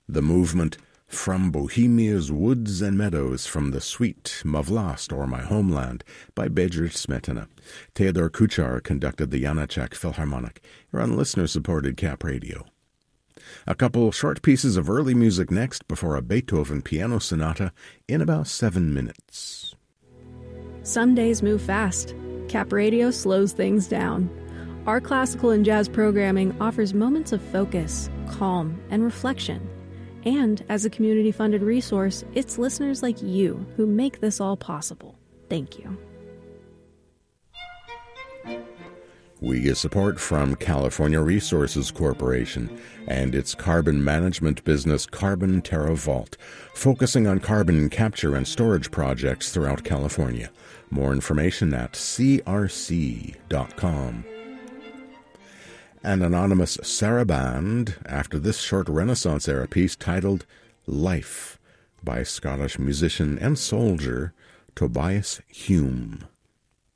The movement From Bohemia's Woods and Meadows from the Suite Mavlast or My Homeland by Bedřich Smetana. Theodor Kuchar conducted the Janacek Philharmonic. You're on listener-supported Cap Radio. A couple short pieces of early music next before a Beethoven piano sonata in about 7 minutes. Some days move fast. Cap Radio slows things down. Our classical and jazz programming offers moments of focus, calm, and reflection. And as a community-funded resource, it's listeners like you who make this all possible. Thank you. We get support from California Resources Corporation and its carbon management business Carbon Terra Vault, focusing on carbon capture and storage projects throughout California. More information at crc.com. An anonymous saraband after this short Renaissance-era piece titled Life by Scottish musician and soldier Tobias Hume.